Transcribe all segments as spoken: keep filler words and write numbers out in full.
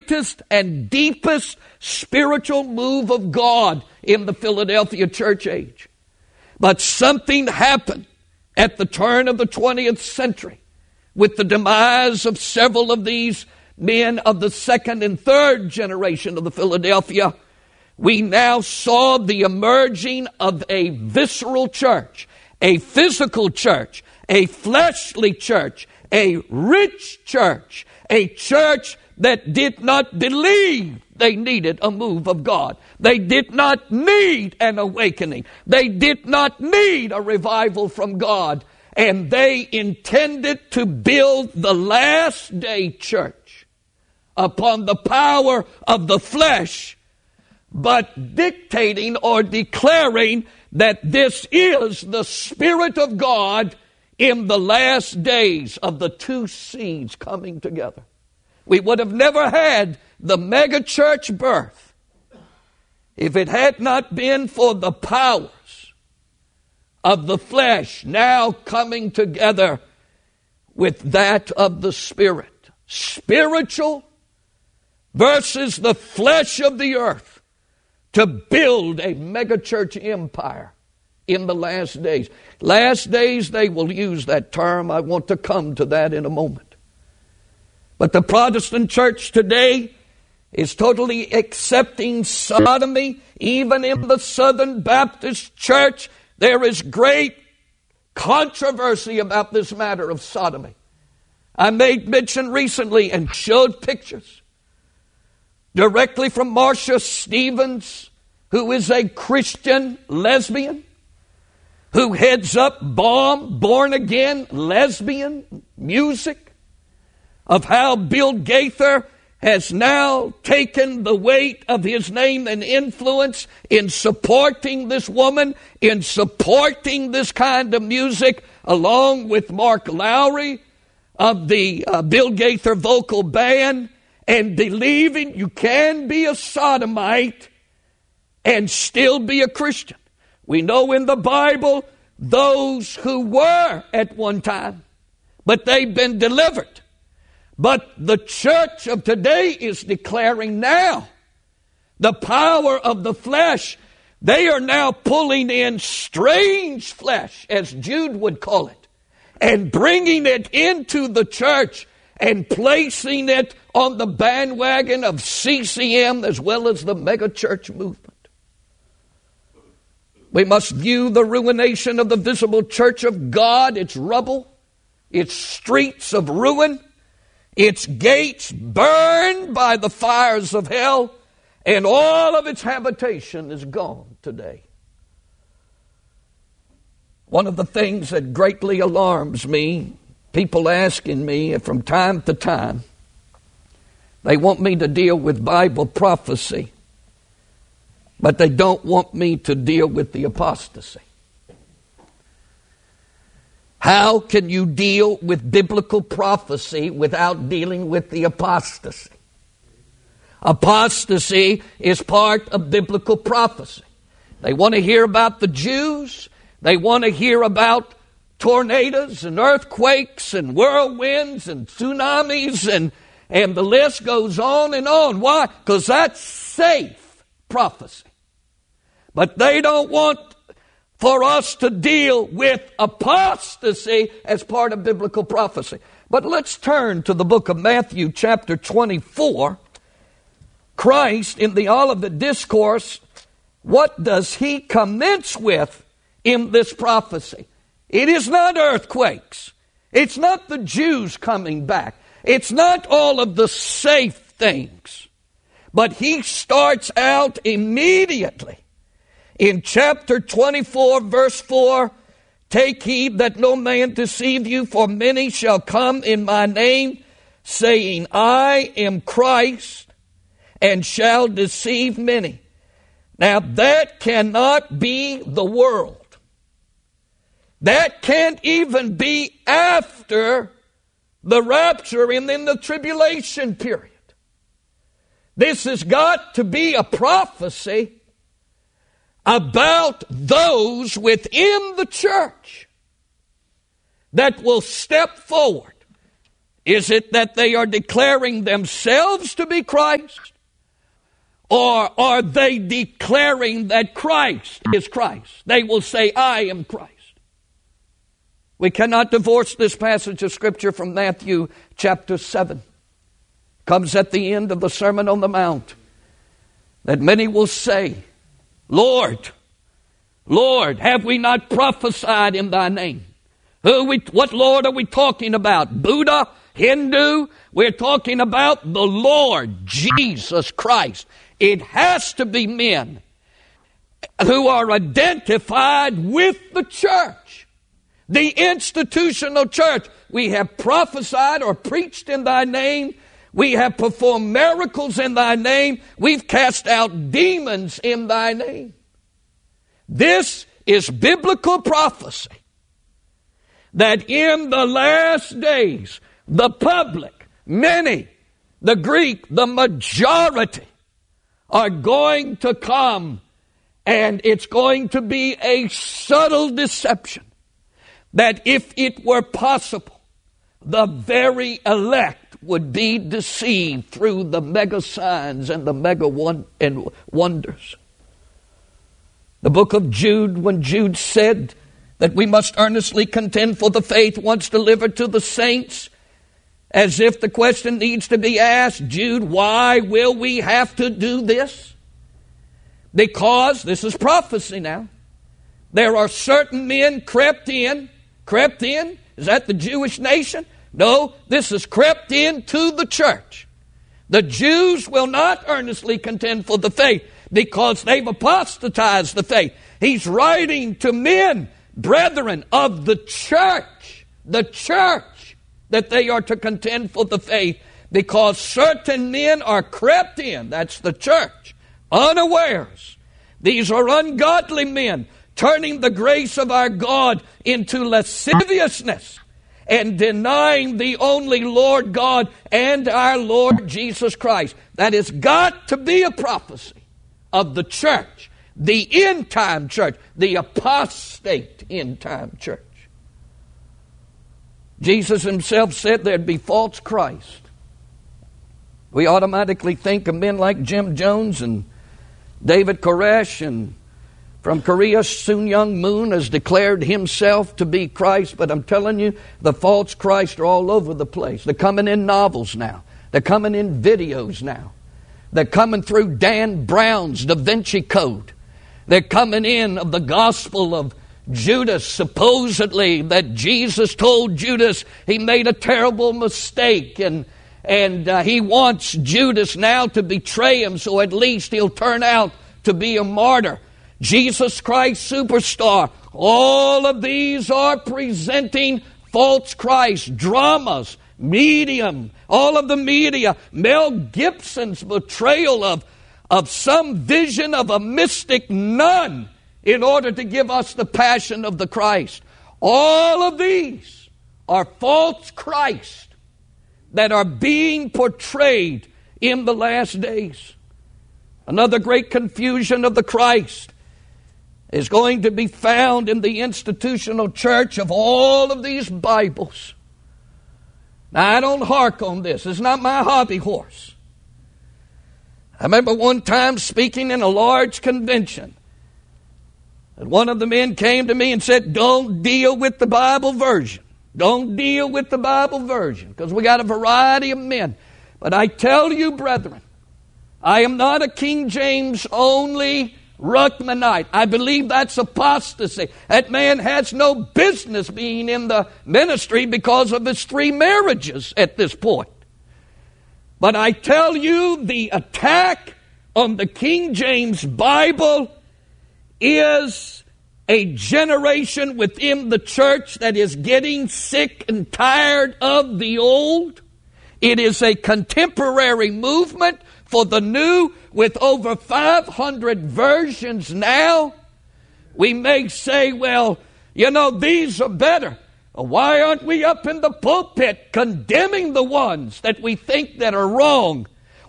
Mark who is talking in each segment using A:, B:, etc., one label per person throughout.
A: greatest and deepest spiritual move of God in the Philadelphia church age. But something happened at the turn of the twentieth century with the demise of several of these men of the second and third generation of the Philadelphia. We now saw the emerging of a visceral church, a physical church, a fleshly church, a rich church, a church that did not believe they needed a move of God. They did not need an awakening. They did not need a revival from God. And they intended to build the last day church upon the power of the flesh, but dictating or declaring that this is the Spirit of God in the last days of the two seeds coming together. We would have never had the megachurch birth if it had not been for the powers of the flesh now coming together with that of the Spirit. Spiritual versus the flesh of the earth to build a megachurch empire in the last days. Last days, they will use that term. I want to come to that in a moment. But the Protestant church today is totally accepting sodomy. Even in the Southern Baptist Church, there is great controversy about this matter of sodomy. I made mention recently and showed pictures directly from Marcia Stevens, who is a Christian lesbian, who heads up Bomb, Born Again Lesbian Music, of how Bill Gaither has now taken the weight of his name and influence in supporting this woman, in supporting this kind of music, along with Mark Lowry of the uh, Bill Gaither vocal band, and believing you can be a sodomite and still be a Christian. We know in the Bible those who were at one time, but they've been delivered. But the church of today is declaring now the power of the flesh. They are now pulling in strange flesh, as Jude would call it, and bringing it into the church and placing it on the bandwagon of C C M as well as the megachurch movement. We must view the ruination of the visible church of God, its rubble, its streets of ruin, its gates burned by the fires of hell, and all of its habitation is gone today. One of the things that greatly alarms me, people asking me from time to time, they want me to deal with Bible prophecy, but they don't want me to deal with the apostasy. How can you deal with biblical prophecy without dealing with the apostasy? Apostasy is part of biblical prophecy. They want to hear about the Jews. They want to hear about tornadoes and earthquakes and whirlwinds and tsunamis, and, and the list goes on and on. Why? Because that's safe prophecy. But they don't want for us to deal with apostasy as part of biblical prophecy. But let's turn to the book of Matthew chapter twenty-four. Christ in the Olivet Discourse, what does he commence with in this prophecy? It is not earthquakes. It's not the Jews coming back. It's not all of the safe things. But he starts out immediately in chapter twenty-four, verse four, take heed that no man deceive you, for many shall come in my name, saying, I am Christ, and shall deceive many. Now that cannot be the world. That can't even be after the rapture and in the tribulation period. This has got to be a prophecy about those within the church that will step forward. Is it that they are declaring themselves to be Christ? Or are they declaring that Christ is Christ? They will say, I am Christ. We cannot divorce this passage of Scripture from Matthew chapter seven. Comes at the end of the Sermon on the Mount. That many will say, Lord, Lord, have we not prophesied in thy name? Who we, what Lord are we talking about? Buddha? Hindu? We're talking about the Lord Jesus Christ. It has to be men who are identified with the church, the institutional church. We have prophesied or preached in thy name. We have performed miracles in thy name. We've cast out demons in thy name. This is biblical prophecy, that in the last days, the public, many, the Greek, the majority, are going to come, and it's going to be a subtle deception, that if it were possible, the very elect would be deceived through the mega signs and the mega one and wonders. The book of Jude, when Jude said that we must earnestly contend for the faith once delivered to the saints, as if the question needs to be asked, Jude, why will we have to do this? Because, this is prophecy now, there are certain men crept in, crept in, is that the Jewish nation? No, this is crept into the church. The Jews will not earnestly contend for the faith because they've apostatized the faith. He's writing to men, brethren of the church, the church, that they are to contend for the faith because certain men are crept in, that's the church, unawares. These are ungodly men turning the grace of our God into lasciviousness and denying the only Lord God and our Lord Jesus Christ. That has got to be a prophecy of the church, the end-time church, the apostate end-time church. Jesus himself said there'd be false Christ. We automatically think of men like Jim Jones and David Koresh, and from Korea, Sun Young Moon has declared himself to be Christ. But I'm telling you, the false Christ are all over the place. They're coming in novels now. They're coming in videos now. They're coming through Dan Brown's Da Vinci Code. They're coming in of the gospel of Judas, supposedly that Jesus told Judas he made a terrible mistake, and and uh, he wants Judas now to betray him, so at least he'll turn out to be a martyr. Jesus Christ Superstar. All of these are presenting false Christ, dramas, medium, all of the media. Mel Gibson's portrayal of, of some vision of a mystic nun in order to give us the passion of the Christ. All of these are false Christ that are being portrayed in the last days. Another great confusion of the Christ is going to be found in the institutional church of all of these Bibles. Now, I don't hark on this. It's not my hobby horse. I remember one time speaking in a large convention, and one of the men came to me and said, don't deal with the Bible version. Don't deal with the Bible version, because we got a variety of men. But I tell you, brethren, I am not a King James only Ruckmanite. I believe that's apostasy. That man has no business being in the ministry because of his three marriages at this point. But I tell you, the attack on the King James Bible is a generation within the church that is getting sick and tired of the old. It is a contemporary movement for the new, with over five hundred versions now. We may say, well, you know, these are better. Why aren't we up in the pulpit condemning the ones that we think that are wrong?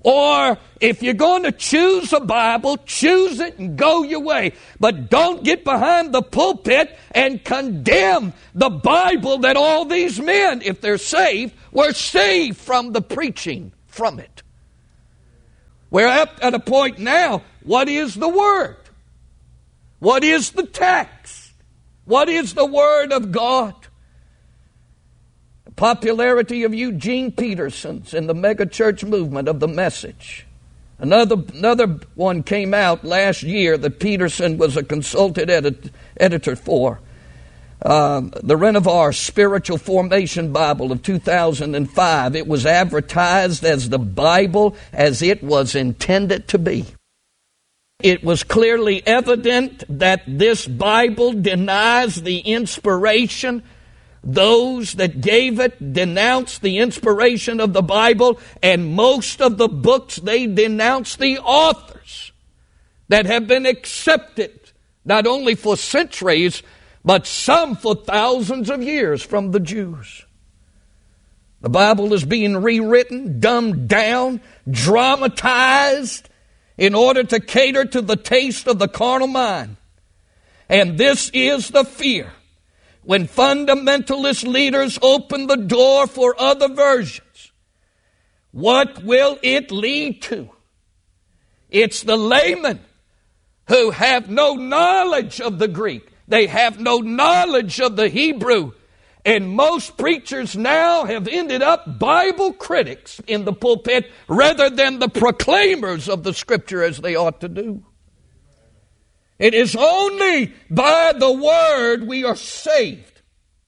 A: Or if you're going to choose a Bible, choose it and go your way. But don't get behind the pulpit and condemn the Bible that all these men, if they're saved, were saved from the preaching from it. We're at, at a point now, what is the Word? What is the text? What is the Word of God? The popularity of Eugene Peterson's in the megachurch movement of the Message. Another, another one came out last year that Peterson was a consulted edit, editor for. Uh, the Renovar Spiritual Formation Bible of two thousand five. It was advertised as the Bible as it was intended to be. It was clearly evident that this Bible denies the inspiration. Those that gave it denounced the inspiration of the Bible, and most of the books, they denounce the authors that have been accepted, not only for centuries, but some for thousands of years from the Jews. The Bible is being rewritten, dumbed down, dramatized in order to cater to the taste of the carnal mind. And this is the fear. When fundamentalist leaders open the door for other versions, what will it lead to? It's the laymen who have no knowledge of the Greek. They have no knowledge of the Hebrew. And most preachers now have ended up Bible critics in the pulpit rather than the proclaimers of the Scripture as they ought to do. It is only by the Word we are saved.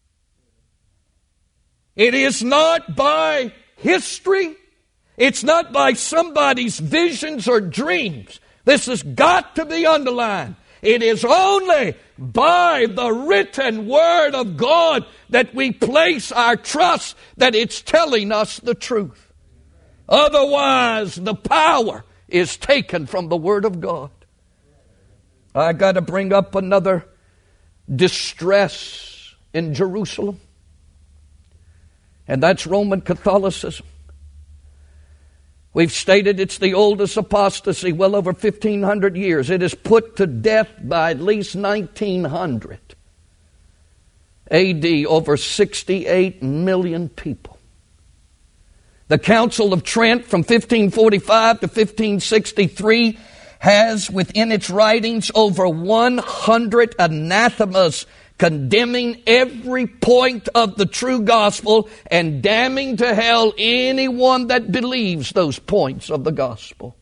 A: It is not by history. It's not by somebody's visions or dreams. This has got to be underlined. It is only by the written Word of God that we place our trust that it's telling us the truth. Otherwise, the power is taken from the Word of God. I got to bring up another distress in Jerusalem, and that's Roman Catholicism. We've stated it's the oldest apostasy, well over fifteen hundred years. It is put to death by at least nineteen hundred A D, over sixty-eight million people. The Council of Trent from fifteen forty-five to fifteen sixty-three has within its writings over one hundred anathemas condemning every point of the true gospel and damning to hell anyone that believes those points of the gospel.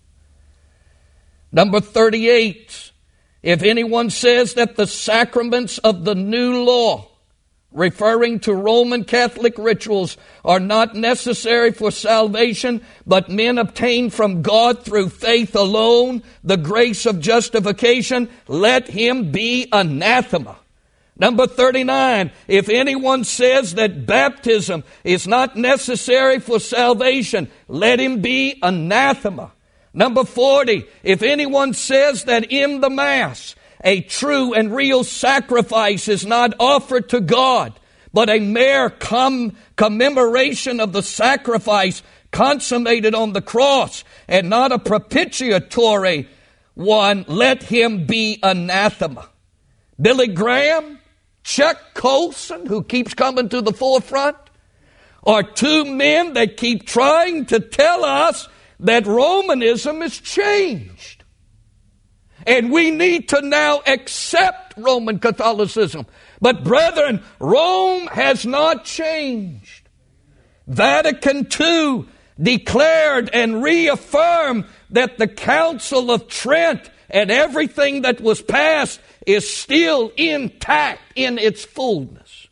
A: Number thirty-eight, if anyone says that the sacraments of the new law, referring to Roman Catholic rituals, are not necessary for salvation, but men obtain from God through faith alone the grace of justification, let him be anathema. Number thirty-nine, if anyone says that baptism is not necessary for salvation, let him be anathema. Number forty, if anyone says that in the Mass a true and real sacrifice is not offered to God, but a mere com- commemoration of the sacrifice consummated on the cross and not a propitiatory one, let him be anathema. Billy Graham, Chuck Colson, who keeps coming to the forefront, are two men that keep trying to tell us that Romanism has changed. And we need to now accept Roman Catholicism. But brethren, Rome has not changed. Vatican Two declared and reaffirmed that the Council of Trent and everything that was passed is still intact in its fullness.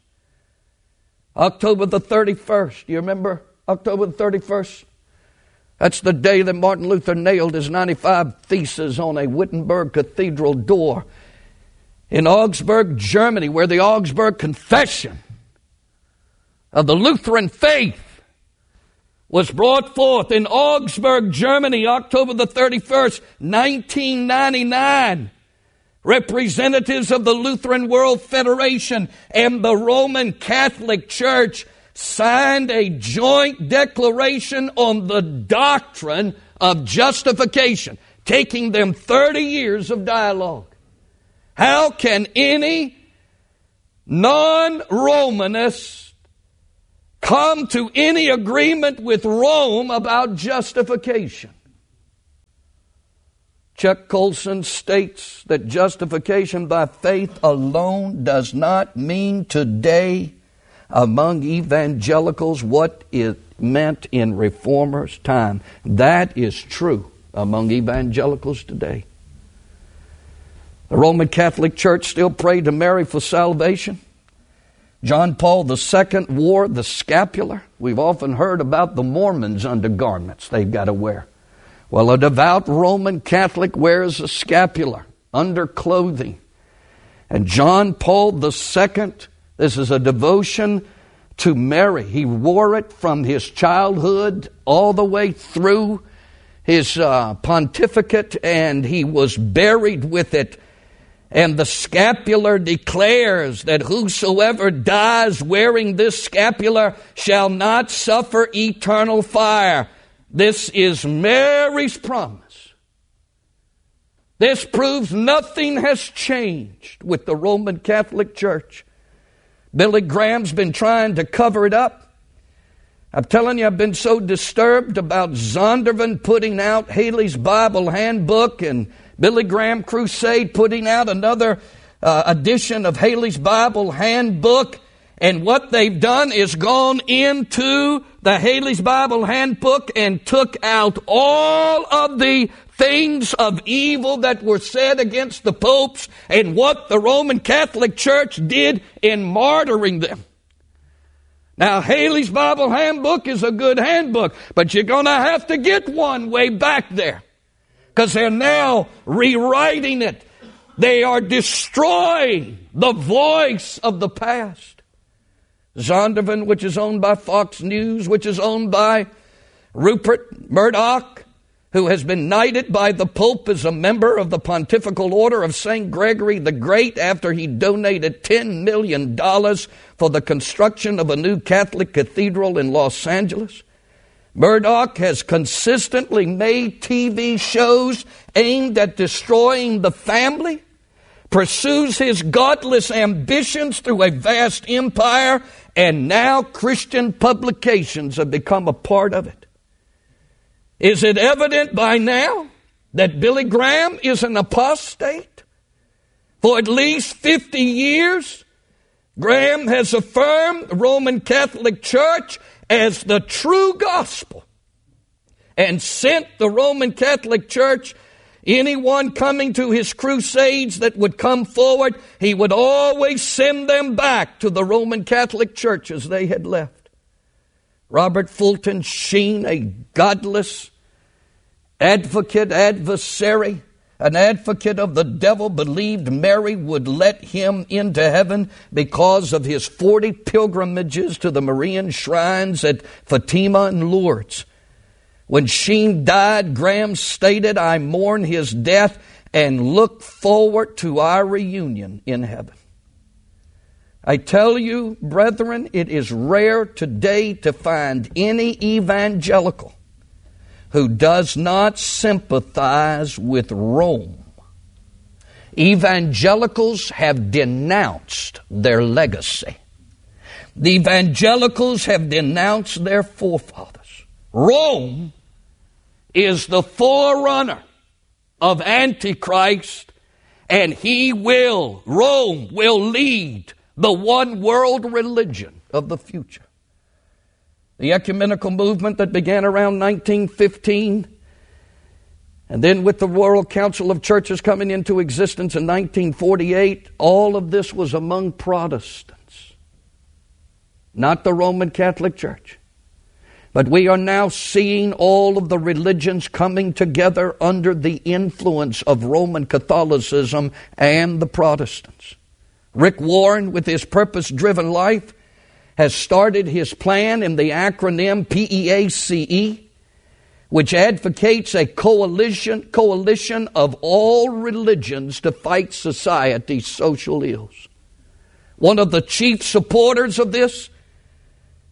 A: October the thirty-first, do you remember October the thirty-first? That's the day that Martin Luther nailed his ninety-five Theses on a Wittenberg Cathedral door in Augsburg, Germany, where the Augsburg Confession of the Lutheran faith was brought forth. In Augsburg, Germany, October the thirty-first, nineteen ninety-nine. Representatives of the Lutheran World Federation and the Roman Catholic Church signed a joint declaration on the doctrine of justification, taking them thirty years of dialogue. How can any non-Romanist come to any agreement with Rome about justification? Chuck Colson states that justification by faith alone does not mean today among evangelicals what it meant in Reformers' time. That is true among evangelicals today. The Roman Catholic Church still prayed to Mary for salvation. John Paul the Second wore the scapular. We've often heard about the Mormons' undergarments they've got to wear. Well, a devout Roman Catholic wears a scapular, underclothing. And John Paul the Second, this is a devotion to Mary. He wore it from his childhood all the way through his uh, pontificate, and he was buried with it. And the scapular declares that whosoever dies wearing this scapular shall not suffer eternal fire. This is Mary's promise. This proves nothing has changed with the Roman Catholic Church. Billy Graham's been trying to cover it up. I'm telling you, I've been so disturbed about Zondervan putting out Haley's Bible Handbook and Billy Graham Crusade putting out another uh, edition of Haley's Bible Handbook. And what they've done is gone into the Haley's Bible Handbook and took out all of the things of evil that were said against the popes and what the Roman Catholic Church did in martyring them. Now, Haley's Bible Handbook is a good handbook, but you're going to have to get one way back there because they're now rewriting it. They are destroying the voice of the past. Zondervan, which is owned by Fox News, which is owned by Rupert Murdoch, who has been knighted by the Pope as a member of the Pontifical Order of Saint Gregory the Great after he donated ten million dollars for the construction of a new Catholic cathedral in Los Angeles. Murdoch has consistently made T V shows aimed at destroying the family, pursues his godless ambitions through a vast empire, and now Christian publications have become a part of it. Is it evident by now that Billy Graham is an apostate? For at least fifty years, Graham has affirmed the Roman Catholic Church as the true gospel and sent the Roman Catholic Church, anyone coming to his crusades that would come forward, he would always send them back to the Roman Catholic Church as they had left. Robert Fulton Sheen, a godless advocate, adversary, an advocate of the devil, believed Mary would let him into heaven because of his forty pilgrimages to the Marian shrines at Fatima and Lourdes. When Sheen died, Graham stated, "I mourn his death and look forward to our reunion in heaven." I tell you, brethren, it is rare today to find any evangelical who does not sympathize with Rome. Evangelicals have denounced their legacy. The evangelicals have denounced their forefathers. Rome is the forerunner of Antichrist, and he will, Rome will lead the one world religion of the future. The ecumenical movement that began around nineteen fifteen, and then with the World Council of Churches coming into existence in nineteen forty-eight, all of this was among Protestants, not the Roman Catholic Church. But we are now seeing all of the religions coming together under the influence of Roman Catholicism and the Protestants. Rick Warren, with his purpose-driven life, has started his plan in the acronym P E A C E, which advocates a coalition, coalition of all religions to fight society's social ills. One of the chief supporters of this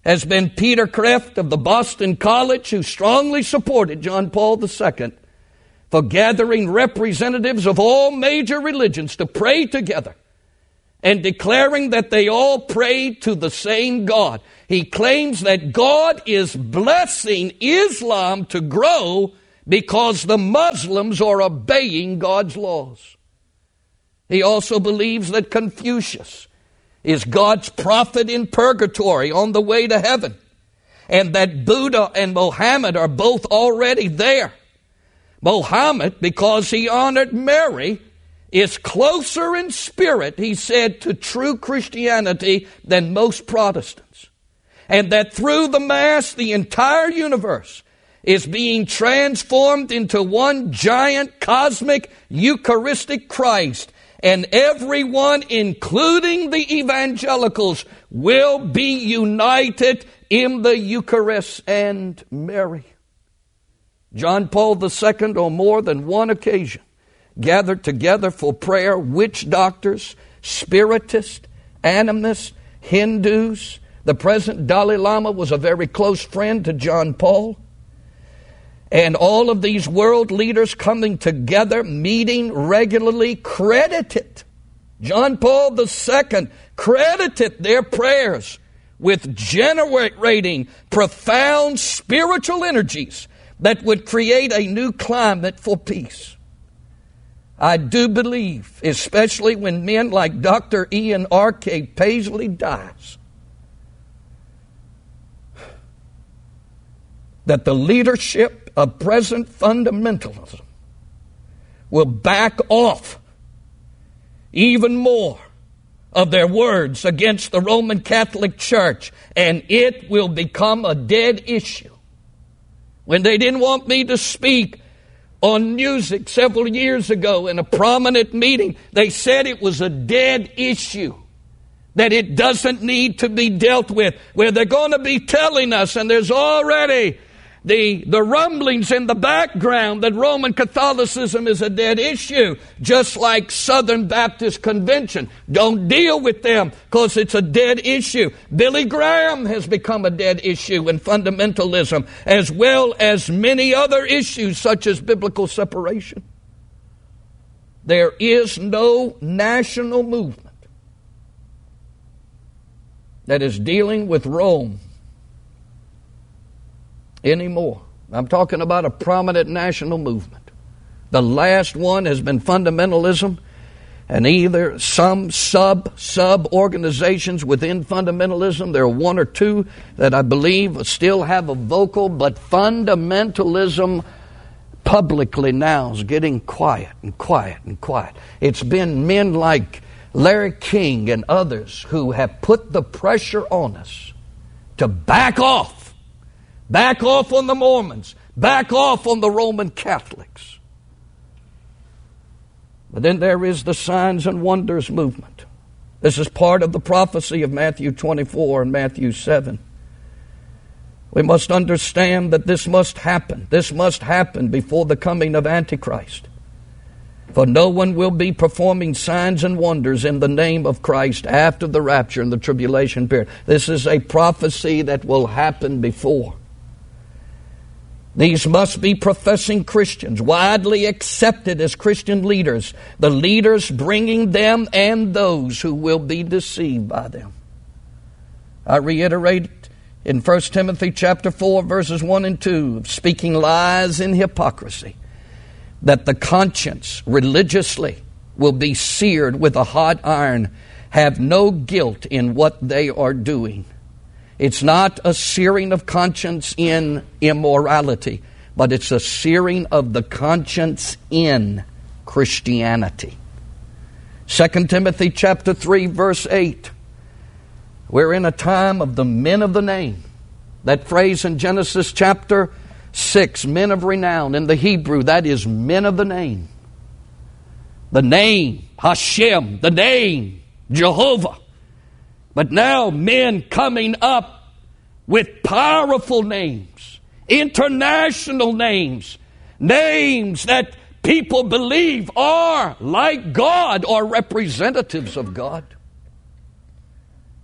A: has been Peter Kreeft of the Boston College, who strongly supported John Paul the Second for gathering representatives of all major religions to pray together and declaring that they all pray to the same God. He claims that God is blessing Islam to grow because the Muslims are obeying God's laws. He also believes that Confucius is God's prophet in purgatory on the way to heaven, and that Buddha and Mohammed are both already there. Mohammed, because he honored Mary, is closer in spirit, he said, to true Christianity than most Protestants. And that through the Mass, the entire universe is being transformed into one giant cosmic Eucharistic Christ. And everyone, including the evangelicals, will be united in the Eucharist and Mary. John Paul the Second, on more than one occasion, gathered together for prayer witch doctors, spiritists, animists, Hindus. The present Dalai Lama was a very close friend to John Paul. And all of these world leaders coming together, meeting regularly, credited John Paul the Second, credited their prayers with generating profound spiritual energies that would create a new climate for peace. I do believe, especially when men like Doctor Ian R K Paisley dies, that the leadership of present fundamentalism will back off even more of their words against the Roman Catholic Church, and it will become a dead issue. When they didn't want me to speak on music several years ago in a prominent meeting, they said it was a dead issue, that it doesn't need to be dealt with, where they're going to be telling us, and there's already The, the rumblings in the background that Roman Catholicism is a dead issue, just like Southern Baptist Convention. Don't deal with them because it's a dead issue. Billy Graham has become a dead issue in fundamentalism, as well as many other issues such as biblical separation. There is no national movement that is dealing with Rome anymore. I'm talking about a prominent national movement. The last one has been fundamentalism, and either some sub sub organizations within fundamentalism. There are one or two that I believe still have a vocal, but fundamentalism publicly now is getting quiet and quiet and quiet. It's been men like Larry King and others who have put the pressure on us to back off. Back off on the Mormons. Back off on the Roman Catholics. But then there is the signs and wonders movement. This is part of the prophecy of Matthew twenty-four and Matthew seven. We must understand that this must happen. This must happen before the coming of Antichrist. For no one will be performing signs and wonders in the name of Christ after the rapture and the tribulation period. This is a prophecy that will happen before. These must be professing Christians, widely accepted as Christian leaders, the leaders bringing them and those who will be deceived by them. I reiterate in First Timothy chapter four, verses one and two, speaking lies in hypocrisy, that the conscience religiously will be seared with a hot iron, have no guilt in what they are doing. It's not a searing of conscience in immorality, but it's a searing of the conscience in Christianity. Second Timothy chapter three, verse eight. We're in a time of the men of the name. That phrase in Genesis chapter six, men of renown. In the Hebrew, that is men of the name. The name, Hashem, the name, Jehovah. But now men coming up with powerful names, international names, names that people believe are like God or representatives of God.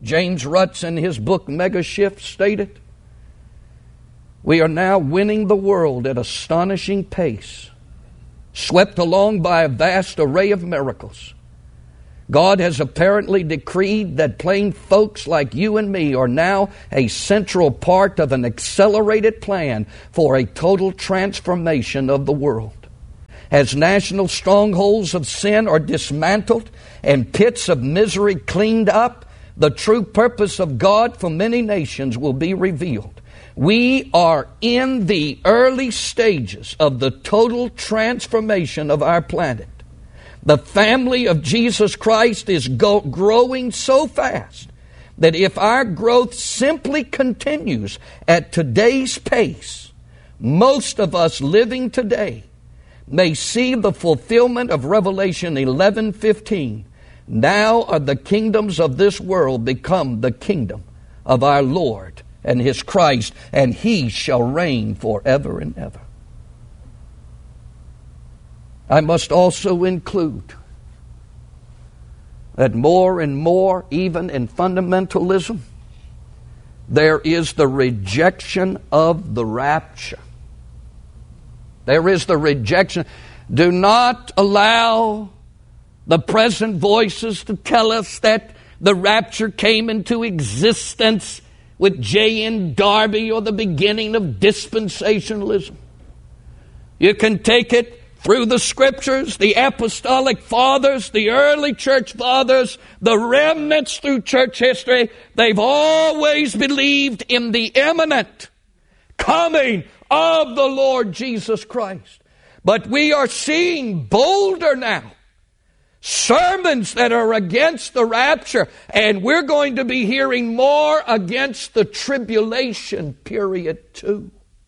A: James Rutz in his book Mega Shift stated, we are now winning the world at astonishing pace, swept along by a vast array of miracles. God has apparently decreed that plain folks like you and me are now a central part of an accelerated plan for a total transformation of the world. As national strongholds of sin are dismantled and pits of misery cleaned up, the true purpose of God for many nations will be revealed. We are in the early stages of the total transformation of our planet. The family of Jesus Christ is go- growing so fast that if our growth simply continues at today's pace, most of us living today may see the fulfillment of Revelation eleven fifteen. Now are the kingdoms of this world become the kingdom of our Lord and His Christ, and He shall reign forever and ever. I must also include that more and more, even in fundamentalism, there is the rejection of the rapture. There is the rejection. Do not allow the present voices to tell us that the rapture came into existence with J N Darby or the beginning of dispensationalism. You can take it through the Scriptures, the apostolic fathers, the early church fathers, the remnants through church history. They've always believed in the imminent coming of the Lord Jesus Christ. But we are seeing bolder now sermons that are against the rapture, and we're going to be hearing more against the tribulation period too.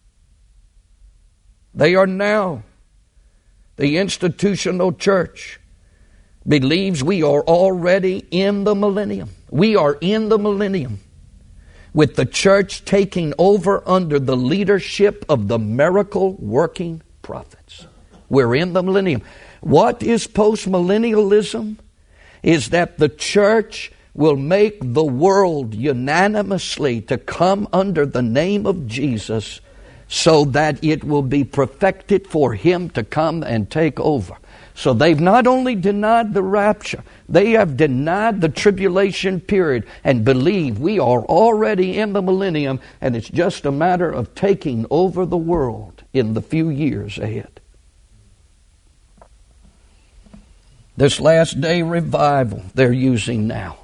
A: They are now, the institutional church believes we are already in the millennium. We are in the millennium, with the church taking over under the leadership of the miracle-working prophets. We're in the millennium. What is postmillennialism? Is that the church will make the world unanimously to come under the name of Jesus, so that it will be perfected for Him to come and take over. So they've not only denied the rapture, they have denied the tribulation period and believe we are already in the millennium, and it's just a matter of taking over the world in the few years ahead. This last day revival they're using now.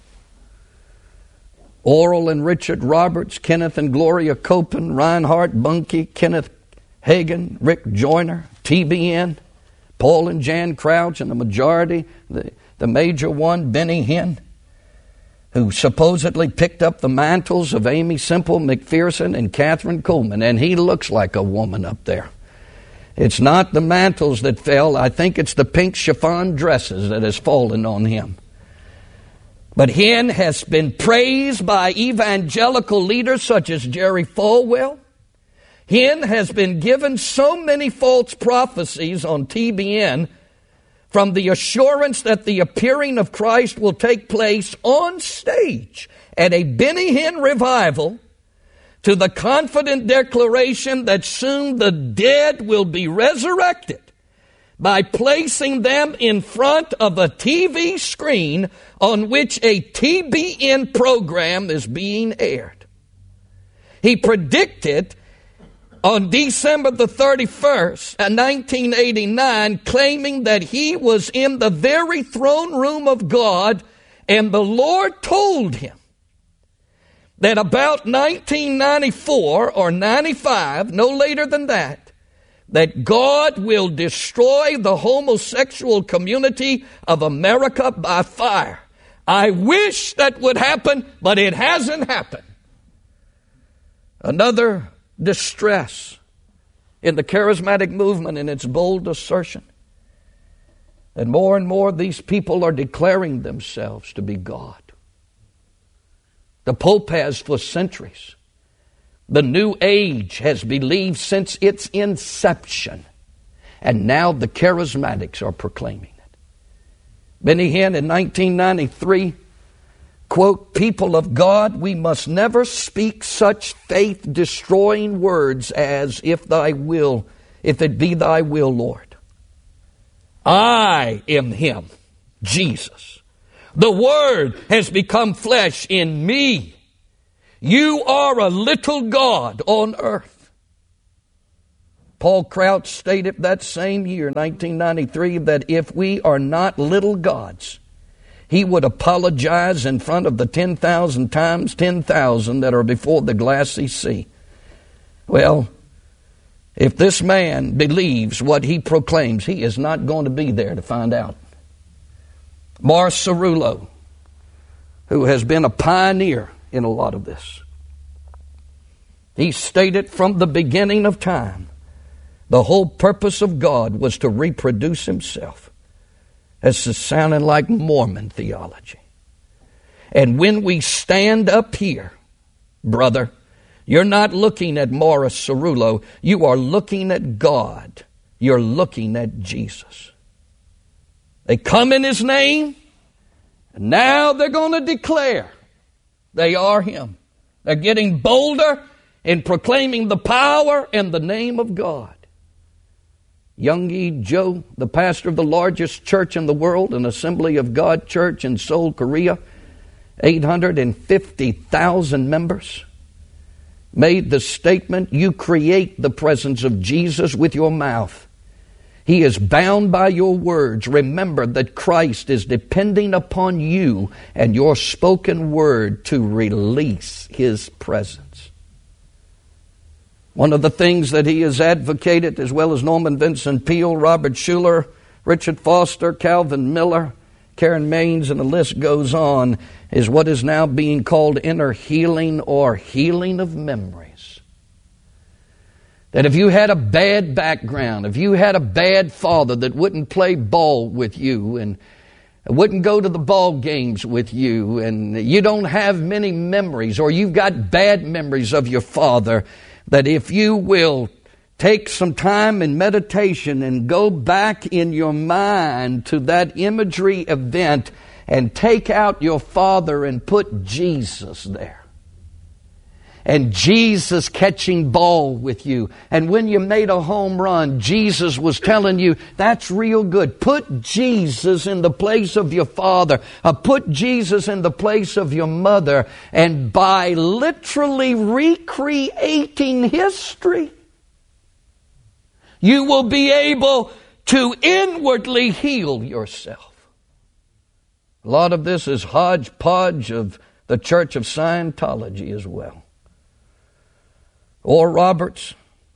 A: Oral and Richard Roberts, Kenneth and Gloria Copeland, Reinhard Bunke, Kenneth Hagin, Rick Joyner, T B N, Paul and Jan Crouch, and the majority, the, the major one, Benny Hinn, who supposedly picked up the mantles of Amy Semple McPherson and Catherine Coleman, and he looks like a woman up there. It's not the mantles that fell. I think it's the pink chiffon dresses that has fallen on him. But Hinn has been praised by evangelical leaders such as Jerry Falwell. Hinn has been given so many false prophecies on T B N, from the assurance that the appearing of Christ will take place on stage at a Benny Hinn revival, to the confident declaration that soon the dead will be resurrected by placing them in front of a T V screen on which a T B N program is being aired. He predicted on December the thirty-first, nineteen eighty-nine, claiming that he was in the very throne room of God, and the Lord told him that about nineteen ninety-four or ninety-five, no later than that, that God will destroy the homosexual community of America by fire. I wish that would happen, but it hasn't happened. Another distress in the charismatic movement in its bold assertion that more and more these people are declaring themselves to be God. The Pope has for centuries. The New Age has believed since its inception. And now the charismatics are proclaiming it. Benny Hinn in nineteen ninety-three quote, people of God, we must never speak such faith-destroying words as, if thy will, if it be thy will, Lord. I am him, Jesus. The Word has become flesh in me. You are a little God on earth. Paul Crouch stated that same year, nineteen ninety-three, that if we are not little gods, he would apologize in front of the ten thousand times ten thousand that are before the glassy sea. Well, if this man believes what he proclaims, he is not going to be there to find out. Morris Cerullo, who has been a pioneer in a lot of this, he stated from the beginning of time, the whole purpose of God was to reproduce himself. This is sounding like Mormon theology. And when we stand up here, brother, you're not looking at Morris Cerullo. You are looking at God. You're looking at Jesus. They come in his name, and now they're going to declare they are him. They're getting bolder in proclaiming the power and the name of God. Youngie Joe, the pastor of the largest church in the world, an Assembly of God church in Seoul, Korea, eight hundred fifty thousand members, made the statement, you create the presence of Jesus with your mouth. He is bound by your words. Remember that Christ is depending upon you and your spoken word to release his presence. One of the things that he has advocated, as well as Norman Vincent Peale, Robert Schuller, Richard Foster, Calvin Miller, Karen Maines, and the list goes on, is what is now being called inner healing or healing of memories. That if you had a bad background, if you had a bad father that wouldn't play ball with you and wouldn't go to the ball games with you, and you don't have many memories, or you've got bad memories of your father, that if you will take some time in meditation and go back in your mind to that imagery event and take out your father and put Jesus there. And Jesus catching ball with you. And when you made a home run, Jesus was telling you, that's real good. Put Jesus in the place of your father. Uh, put Jesus in the place of your mother. And by literally recreating history, you will be able to inwardly heal yourself. A lot of this is hodgepodge of the Church of Scientology as well. Or Roberts,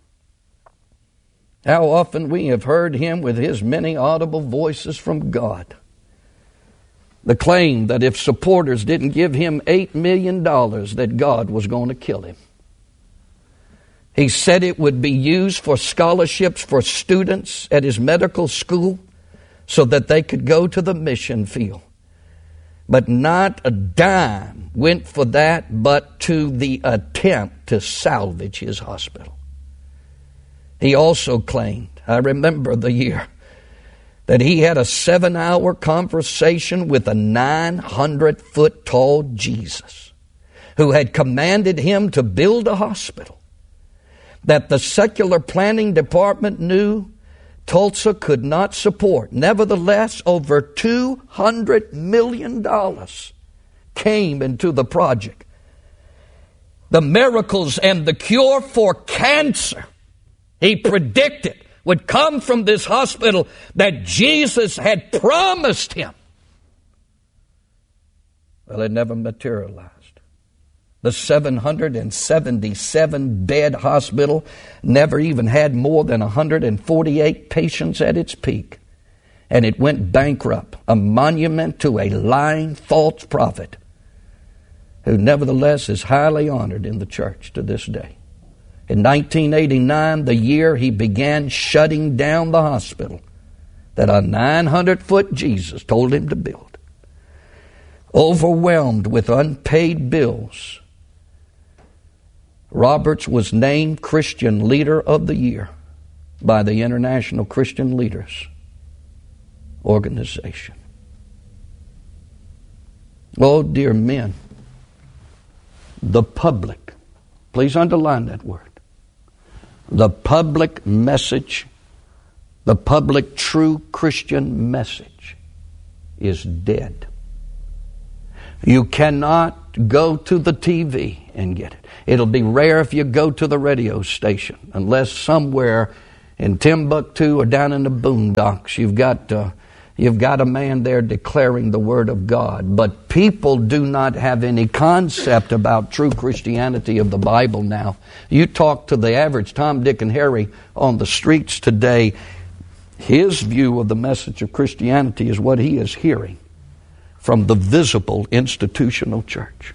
A: how often we have heard him with his many audible voices from God. The claim that if supporters didn't give him eight million dollars, that God was going to kill him. He said it would be used for scholarships for students at his medical school so that they could go to the mission field. But not a dime went for that, but to the attempt to salvage his hospital. He also claimed, I remember the year, that he had a seven-hour conversation with a nine hundred foot tall Jesus who had commanded him to build a hospital that the secular planning department knew Tulsa could not support. Nevertheless, over two hundred million dollars came into the project. The miracles and the cure for cancer, he predicted, would come from this hospital that Jesus had promised him. Well, it never materialized. The seven hundred seventy-seven bed hospital never even had more than one hundred forty-eight patients at its peak. And it went bankrupt, a monument to a lying false prophet who nevertheless is highly honored in the church to this day. In nineteen eighty-nine, the year he began shutting down the hospital that a nine hundred foot Jesus told him to build, overwhelmed with unpaid bills, Roberts was named Christian Leader of the Year by the International Christian Leaders Organization. Oh, dear men, the public, please underline that word, the public message, the public true Christian message is dead. You cannot go to the T V and get it. It'll be rare if you go to the radio station, unless somewhere in Timbuktu or down in the boondocks you've got uh, you've got a man there declaring the Word of God. But people do not have any concept about true Christianity of the Bible now. You talk to the average Tom, Dick, and Harry on the streets today, his view of the message of Christianity is what he is hearing from the visible institutional church.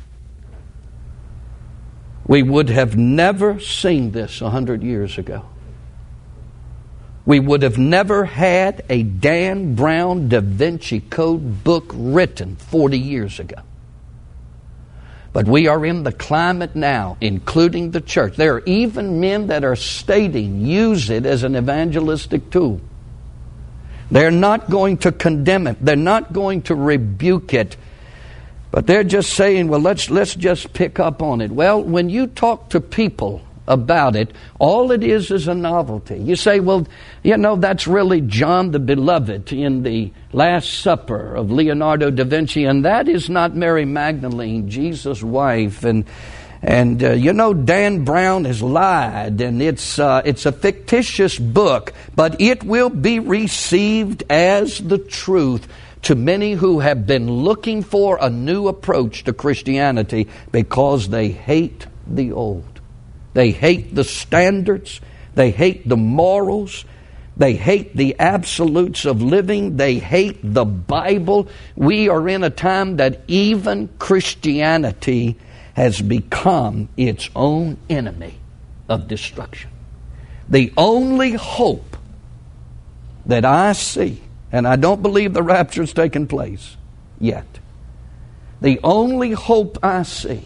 A: We would have never seen this a hundred years ago. We would have never had a Dan Brown Da Vinci Code book written forty years ago. But we are in the climate now, including the church. There are even men that are stating, use it as an evangelistic tool. They're not going to condemn it. They're not going to rebuke it. But they're just saying, well, let's let's just pick up on it. Well, when you talk to people about it, all it is is a novelty. You say, well, you know, that's really John the Beloved in the Last Supper of Leonardo da Vinci, and that is not Mary Magdalene, Jesus' wife. And And, uh, you know, Dan Brown has lied, and it's uh, it's a fictitious book, but it will be received as the truth to many who have been looking for a new approach to Christianity because they hate the old. They hate the standards. They hate the morals. They hate the absolutes of living. They hate the Bible. We are in a time that even Christianity has become its own enemy of destruction. The only hope that I see, and I don't believe the rapture has taken place yet, the only hope I see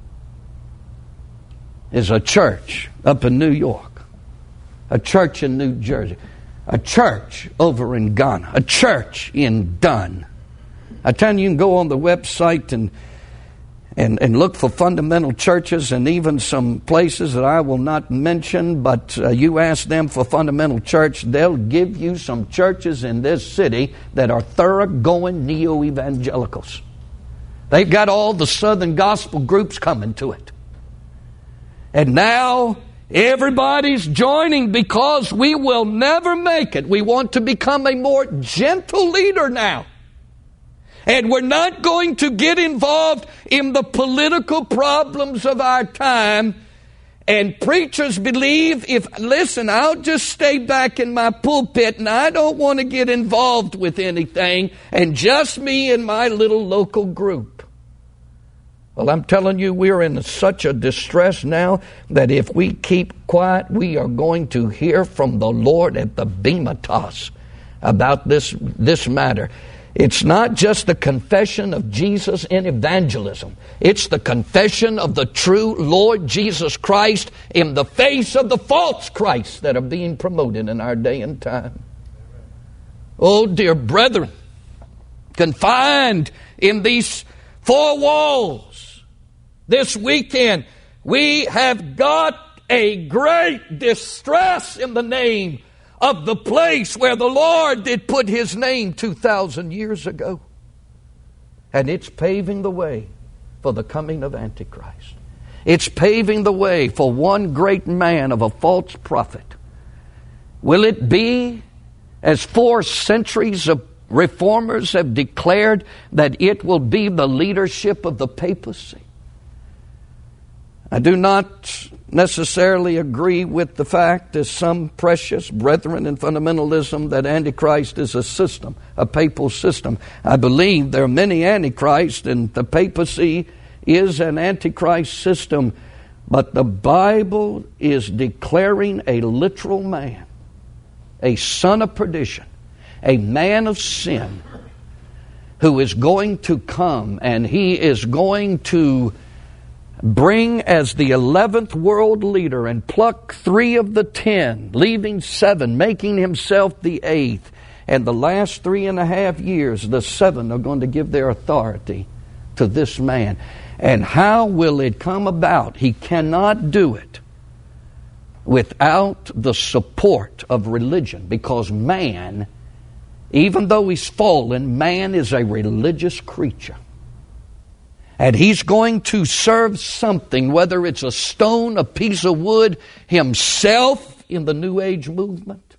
A: is a church up in New York, a church in New Jersey, a church over in Ghana, a church in Dunn. I tell you, you can go on the website and And, and look for fundamental churches, and even some places that I will not mention, but uh, you ask them for fundamental church, they'll give you some churches in this city that are thoroughgoing neo-evangelicals. They've got all the Southern gospel groups coming to it. And now everybody's joining because we will never make it. We want to become a more gentle leader now. And we're not going to get involved in the political problems of our time. And preachers believe, if, listen, I'll just stay back in my pulpit and I don't want to get involved with anything, and just me and my little local group. Well, I'm telling you, we're in such a distress now that if we keep quiet, we are going to hear from the Lord at the Bema Toss about this, this matter. It's not just the confession of Jesus in evangelism. It's the confession of the true Lord Jesus Christ in the face of the false Christs that are being promoted in our day and time. Oh, dear brethren, confined in these four walls this weekend, we have got a great distress in the name of the place where the Lord did put His name two thousand years ago. And it's paving the way for the coming of Antichrist. It's paving the way for one great man of a false prophet. Will it be, as four centuries of reformers have declared, that it will be the leadership of the papacy? I do not necessarily agree with the fact, as some precious brethren in fundamentalism, that Antichrist is a system, a papal system. I believe there are many Antichrists, and the papacy is an Antichrist system. But the Bible is declaring a literal man, a son of perdition, a man of sin, who is going to come, and he is going to bring as the eleventh world leader and pluck three of the ten, leaving seven, making himself the eighth. And the last three and a half years, the seven are going to give their authority to to this man. And how will it come about? He cannot do it without the support of religion, because man, even though he's fallen, man is a religious creature. And he's going to serve something, whether it's a stone, a piece of wood, himself in the New Age movement.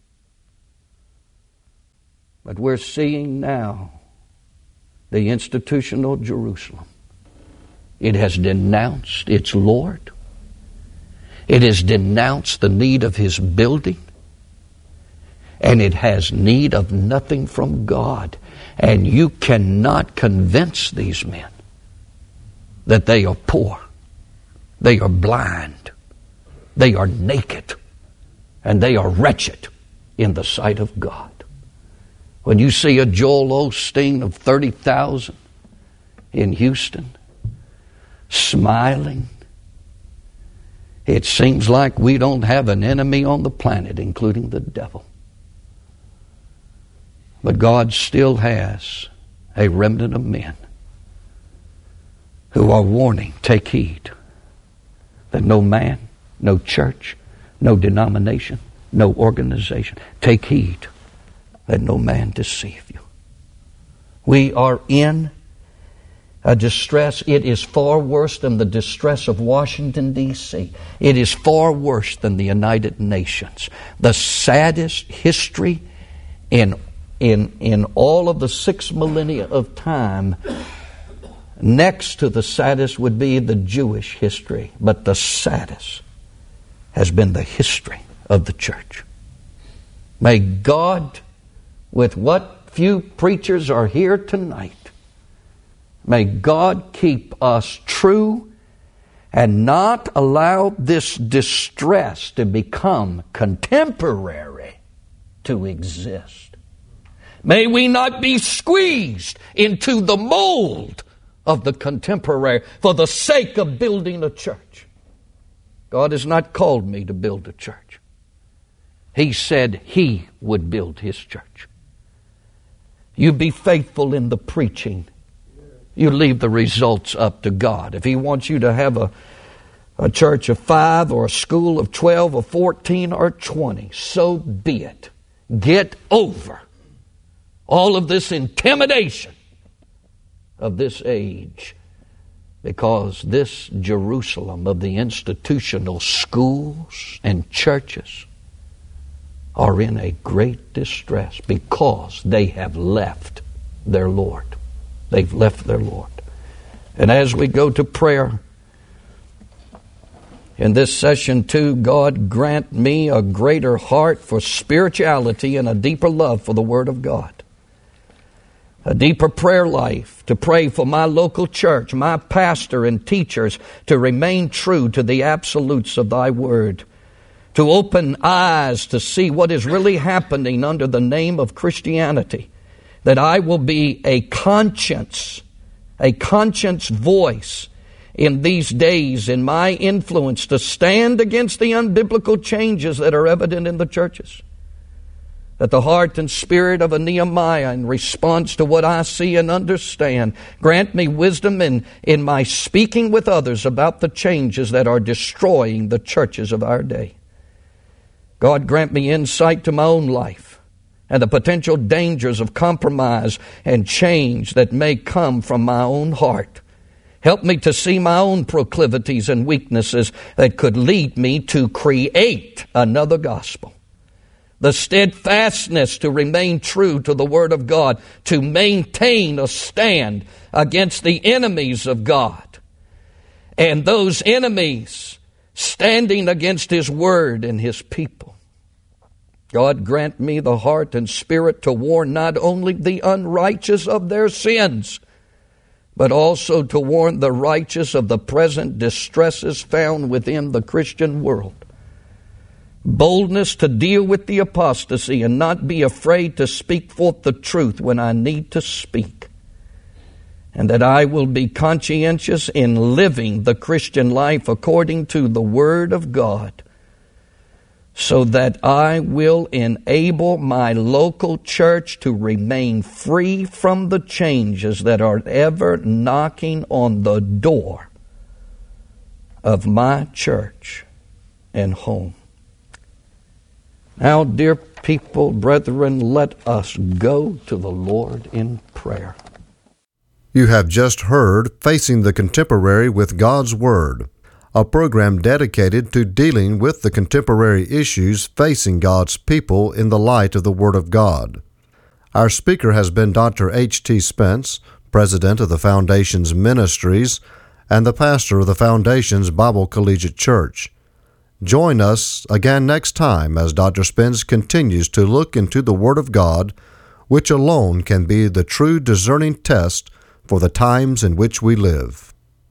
A: But we're seeing now the institutional Jerusalem. It has denounced its Lord. It has denounced the need of His building. And it has need of nothing from God. And you cannot convince these men that they are poor, they are blind, they are naked, and they are wretched in the sight of God. When you see a Joel Osteen of thirty thousand in Houston smiling, it seems like we don't have an enemy on the planet, including the devil. But God still has a remnant of men who are warning, take heed, that no man, no church, no denomination, no organization, take heed that no man deceive you. We are in a distress. It is far worse than the distress of Washington, D C It is far worse than the United Nations. The saddest history in, in, in all of the six millennia of time. Next to the saddest would be the Jewish history, but the saddest has been the history of the church. May God, with what few preachers are here tonight, may God keep us true and not allow this distress to become contemporary to exist. May we not be squeezed into the mold of the contemporary for the sake of building a church. God has not called me to build a church. He said He would build His church. You be faithful in the preaching. You leave the results up to God. If He wants you to have a, a church of five or a school of twelve or fourteen or twenty, so be it. Get over all of this intimidation of this age, because this Jerusalem of the institutional schools and churches are in a great distress because they have left their Lord. They've left their Lord. And as we go to prayer in this session too, God grant me a greater heart for spirituality and a deeper love for the Word of God. A deeper prayer life, to pray for my local church, my pastor and teachers to remain true to the absolutes of Thy Word, to open eyes to see what is really happening under the name of Christianity, that I will be a conscience, a conscience voice in these days in my influence to stand against the unbiblical changes that are evident in the churches. That the heart and spirit of a Nehemiah in response to what I see and understand, grant me wisdom in, in my speaking with others about the changes that are destroying the churches of our day. God, grant me insight to my own life and the potential dangers of compromise and change that may come from my own heart. Help me to see my own proclivities and weaknesses that could lead me to create another gospel. The steadfastness to remain true to the Word of God, to maintain a stand against the enemies of God, and those enemies standing against His Word and His people. God, grant me the heart and spirit to warn not only the unrighteous of their sins, but also to warn the righteous of the present distresses found within the Christian world. Boldness to deal with the apostasy and not be afraid to speak forth the truth when I need to speak. And that I will be conscientious in living the Christian life according to the Word of God. so that I will enable my local church to remain free from the changes that are ever knocking on the door of my church and home. Now, dear people, brethren, let us go to the Lord in prayer.
B: You have just heard Facing the Contemporary with God's Word, a program dedicated to dealing with the contemporary issues facing God's people in the light of the Word of God. Our speaker has been Doctor H T Spence, president of the Foundation's Ministries and the pastor of the Foundation's Bible Collegiate Church. Join us again next time as Doctor Spence continues to look into the Word of God, which alone can be the true discerning test for the times in which we live.